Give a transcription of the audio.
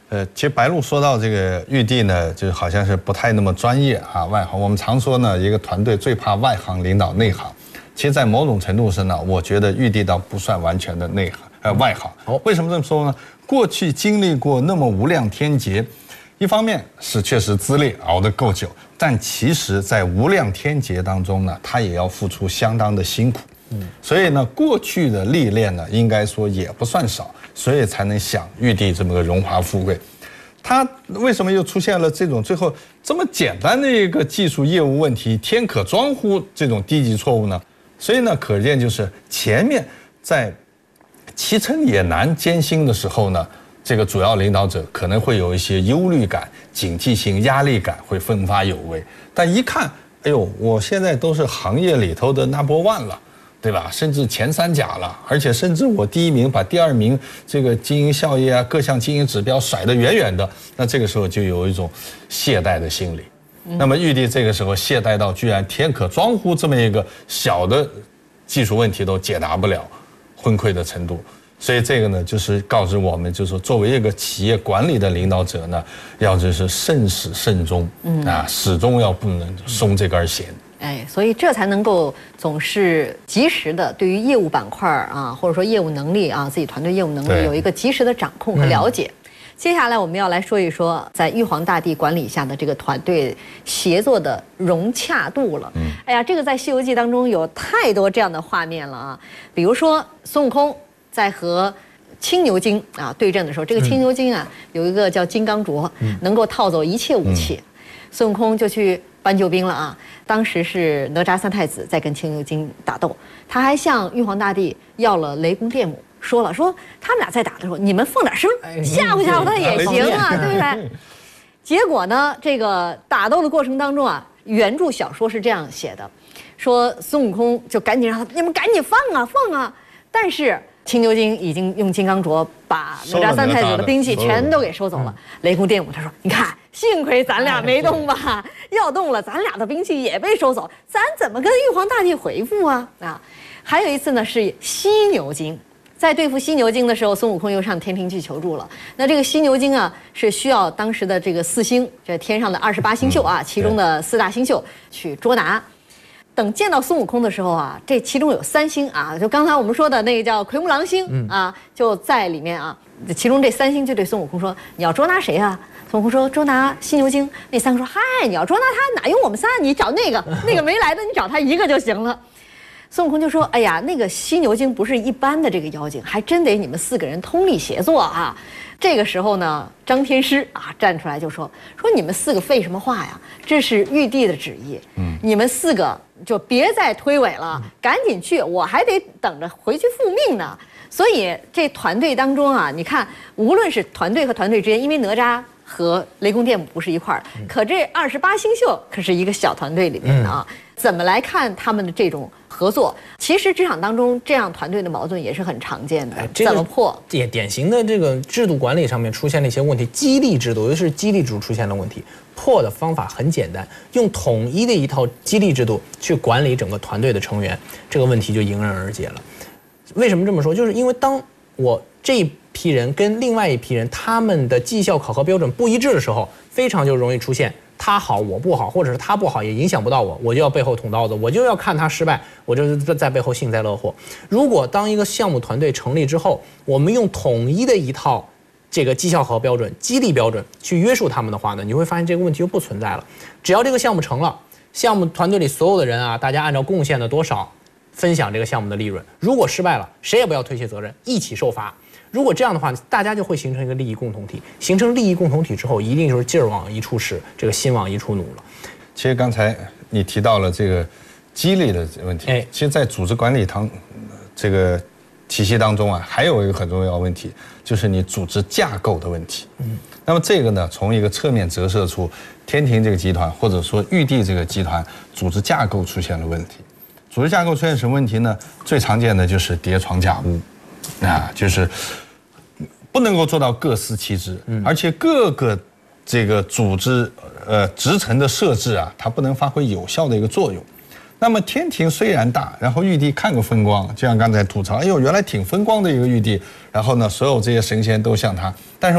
其实白鹿说到这个玉帝呢，就好像是不太那么专业啊，外行。我们常说呢，一个团队最怕外行领导内行。其实，在某种程度上呢，我觉得玉帝倒不算完全的外行。为什么这么说呢？过去经历过那么无量天劫，一方面是确实资历熬得够久，但其实在无量天劫当中呢，他也要付出相当的辛苦。所以呢，过去的历练呢，应该说也不算少，所以才能享玉帝这么个荣华富贵。他为什么又出现了这种最后这么简单的一个技术业务问题，天可装乎这种低级错误呢？所以呢，可见就是前面在骑乘野难艰辛的时候呢，这个主要领导者可能会有一些忧虑感、警惕性、压力感，会奋发有为。但一看，哎呦，我现在都是行业里头的 No.1 了。对吧？甚至前3甲了，而且甚至我第1名把第2名这个经营效益啊、各项经营指标甩得远远的，那这个时候就有一种懈怠的心理。那么玉帝这个时候懈怠到居然天可装乎这么一个小的技术问题都解答不了，昏聩的程度。所以这个呢，就是告知我们，就是说作为一个企业管理的领导者呢，要就是慎始慎终，始终要不能松这根弦。 所以这才能够总是及时的对于业务板块啊，或者说业务能力啊，自己团队业务能力有一个及时的掌控和了解。接下来我们要来说一说，在玉皇大帝管理下的这个团队协作的融洽度了。这个在《西游记》当中有太多这样的画面了啊，比如说孙悟空在和青牛精啊对阵的时候，这个青牛精啊有一个叫金刚镯，能够套走一切武器，孙悟空就去搬救兵了啊！当时是哪吒3太子在跟青牛精打斗，他还向玉皇大帝要了雷公电母，说他们俩在打的时候，你们放点声，吓唬吓唬他也行啊，对不对？结果呢，这个打斗的过程当中啊，原著小说是这样写的，说孙悟空就赶紧让你们赶紧放啊！但是青牛精已经用金刚镯把哪吒3太子的兵器全都给收走了。雷公电母他说：“你看，幸亏咱俩没动吧，要动了，咱俩的兵器也被收走，咱怎么跟玉皇大帝回复啊？”还有一次呢，是犀牛精，在对付犀牛精的时候，孙悟空又上天庭去求助了。那这个犀牛精啊，是需要当时的这个4星，这天上的28星宿啊，其中的4大星宿去捉拿。等见到孙悟空的时候啊，这其中有3星啊，就刚才我们说的那个叫奎木狼星啊，就在里面啊。其中这3星就对孙悟空说：“你要捉拿谁啊？”孙悟空说：“捉拿犀牛精。”那3个说：“嗨，你要捉拿他，哪用我们仨？你找那个没来的，你找他一个就行了。”孙悟空就说：“哎呀，那个犀牛精不是一般的这个妖精，还真得你们4个人通力协作啊。”这个时候呢，张天师啊站出来就说：“你们4个废什么话呀？这是玉帝的旨意，你们4个就别再推诿了，赶紧去，我还得等着回去复命呢。”所以这团队当中啊，你看，无论是团队和团队之间，因为哪吒和雷公电母不是一块儿，可这28星宿可是一个小团队里面的啊。怎么来看他们的这种合作？其实职场当中这样团队的矛盾也是很常见的。怎么破？ 也典型的这个制度管理上面出现了一些问题，激励制度，尤其是激励制度出现了问题。破的方法很简单，用统一的一套激励制度去管理整个团队的成员，这个问题就迎刃而解了。为什么这么说？就是因为当我这一批人跟另外一批人他们的绩效考核标准不一致的时候，非常就容易出现他好我不好，或者是他不好也影响不到我，我就要背后捅刀子，我就要看他失败，我就在背后幸灾乐祸。如果当一个项目团队成立之后，我们用统一的一套这个绩效考核标准、激励标准去约束他们的话呢，你会发现这个问题就不存在了。只要这个项目成了，项目团队里所有的人啊，大家按照贡献的多少分享这个项目的利润，如果失败了，谁也不要推卸责任，一起受罚。如果这样的话，大家就会形成一个利益共同体。形成利益共同体之后，一定就是劲儿往一处使，这个心往一处努了。 其实刚才你提到了这个激励的问题，其实，在组织管理这个体系当中啊，还有一个很重要的问题，就是你组织架构的问题。那么这个呢，从一个侧面折射出天庭这个集团，或者说玉帝这个集团组织架构出现了问题。组织架构出现什么问题呢？最常见的就是叠床架屋，就是不能够做到各司其职，而且各个这个组织职层的设置啊，它不能发挥有效的一个作用。那么天庭虽然大，然后玉帝看个风光，就像刚才吐槽，哎呦，原来挺风光的一个玉帝，然后呢，所有这些神仙都像他，但是